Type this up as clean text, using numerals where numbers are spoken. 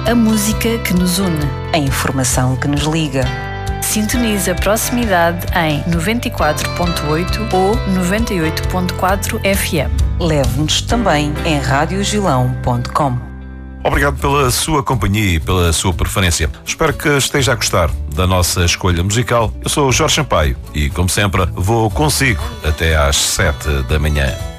A música que nos une. A informação que nos liga. Sintoniza a proximidade em 94.8 ou 98.4 FM. Leve-nos também em radiogilão.com. Obrigado pela sua companhia e pela sua preferência. Espero que esteja a gostar da nossa escolha musical. Eu sou o Jorge Sampaio e, como sempre, vou consigo até às 7 da manhã.